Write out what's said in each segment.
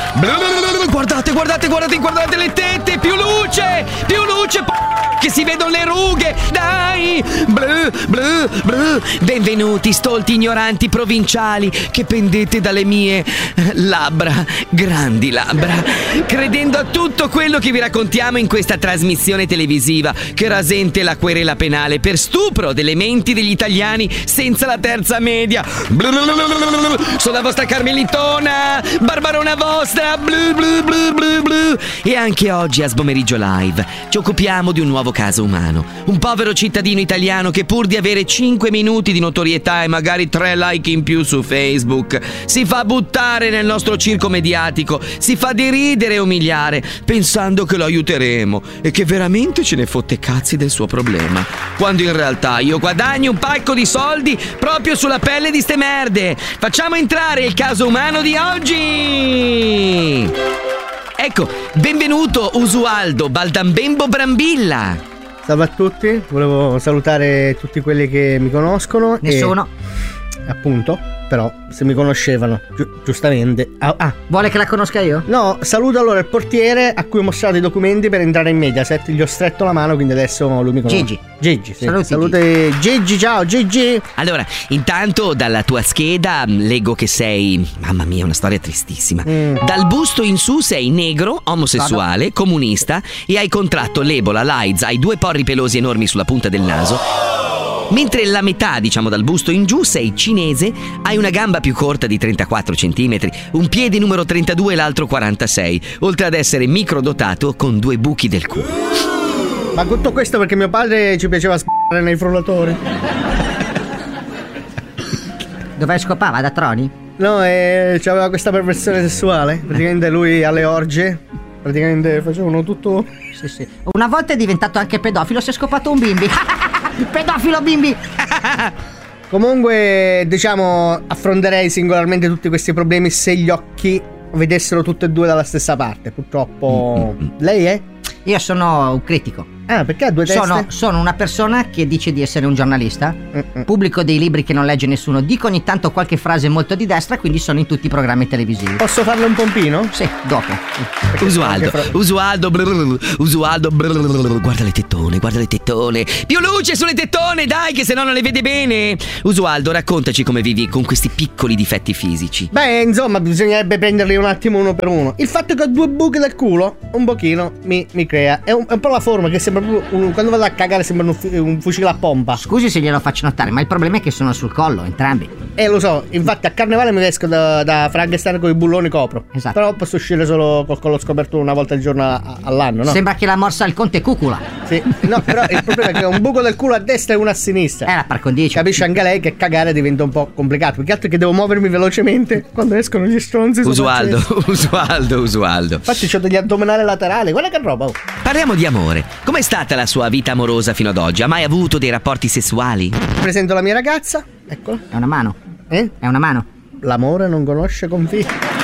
Guardate le tette, più luce, che si vedono le rughe, dai. Benvenuti, stolti ignoranti provinciali che pendete dalle mie labbra, grandi labbra, credendo a tutto quello che vi raccontiamo in questa trasmissione televisiva che rasente la querela penale per stupro delle menti degli italiani senza la terza media. Sono la vostra Carmelitona, Barbarona vostra. E anche oggi a Sbomeriggio Live ci occupiamo di un nuovo caso umano. Un povero cittadino italiano che pur di avere 5 minuti di notorietà e magari 3 like in più su Facebook si fa buttare nel nostro circo mediatico, si fa deridere e umiliare pensando che lo aiuteremo e che veramente ce ne fotte cazzi del suo problema, quando in realtà io guadagno un pacco di soldi proprio sulla pelle di ste merde. Facciamo entrare il caso umano di oggi. Ecco, benvenuto Usualdo Baldambembo Brambilla. Salve a tutti, volevo salutare tutti quelli che mi conoscono. Nessuno. Appunto, però se mi conoscevano, giustamente. Vuole che la conosca io? No, saluto allora il portiere a cui ho mostrato i documenti per entrare in Mediaset. Gli ho stretto la mano, quindi adesso lui mi conosce. Gigi, sì. Salute Gigi, ciao Gigi. Allora, intanto dalla tua scheda leggo che sei, mamma mia, una storia tristissima. Dal busto in su sei negro, omosessuale, comunista e hai contratto l'Ebola, l'AIDS, hai 2 porri pelosi enormi sulla punta del naso. Mentre la metà, diciamo dal busto in giù, sei cinese, hai una gamba più corta di 34 centimetri, un piede numero 32 e l'altro 46, oltre ad essere microdotato con 2 buchi del culo. Ma tutto questo perché mio padre ci piaceva sparare nei frullatori. Dove scopava? Da Troni? No, c'aveva questa perversione sessuale. Praticamente lui alle orge, praticamente facevano tutto. Sì. Una volta è diventato anche pedofilo, si è scopato un bimbi. Pedofilo bimbi. Comunque, diciamo, affronterei singolarmente tutti questi problemi se gli occhi vedessero tutti e 2 dalla stessa parte. Purtroppo. Lei è? Io sono un critico. Ah, perché ha 2 teste? Sono una persona che dice di essere un giornalista, pubblico dei libri che non legge nessuno, dico ogni tanto qualche frase molto di destra, quindi sono in tutti i programmi televisivi. Posso farle un pompino? Sì, dopo. Usualdo, guarda le tettone, più luce sulle tettone, dai, che se no non le vede bene. Usualdo, raccontaci come vivi con questi piccoli difetti fisici. Beh, insomma, bisognerebbe prenderli un attimo uno per uno. Il fatto che ho 2 buchi del culo un pochino mi crea, è un po' la forma che sembra quando vado a cagare sembra un fucile a pompa. Scusi se glielo faccio notare, ma il problema è che sono sul collo entrambi. Lo so, infatti a carnevale mi esco da Frankenstein con i bulloni copro. Esatto. Però posso uscire solo col collo scoperto una volta al giorno all'anno, no? Sembra che la morsa al conte cucula. Sì, no, però il problema è che ho un buco del culo a destra e uno a sinistra. La par condicio. Capisce anche lei che cagare diventa un po' complicato, perché altro che devo muovermi velocemente quando escono gli stronzi. Usualdo. Infatti c'ho degli addominali laterali, guarda che roba. Parliamo di amore. Com'è stata la sua vita amorosa fino ad oggi? Ha mai avuto dei rapporti sessuali? Presento la mia ragazza, eccola. È una mano. È una mano. L'amore non conosce confini.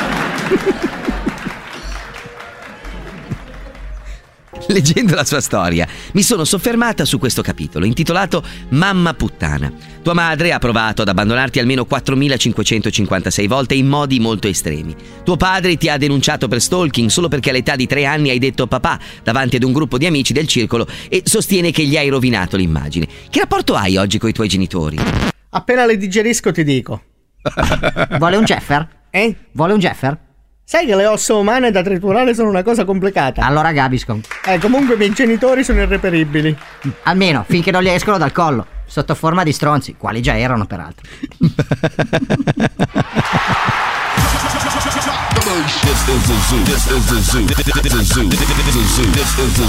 Leggendo la sua storia, mi sono soffermata su questo capitolo, intitolato Mamma puttana. Tua madre ha provato ad abbandonarti almeno 4.556 volte in modi molto estremi. Tuo padre ti ha denunciato per stalking solo perché all'età di 3 anni hai detto papà davanti ad un gruppo di amici del circolo e sostiene che gli hai rovinato l'immagine. Che rapporto hai oggi coi tuoi genitori? Appena le digerisco ti dico. Vuole un Jeffer? Vuole un Jeffer? Sai che le ossa umane da triturare sono una cosa complicata. Allora Gaviscon. Comunque i miei genitori sono irreperibili. Almeno finché non gli escono dal collo, sotto forma di stronzi, quali già erano peraltro.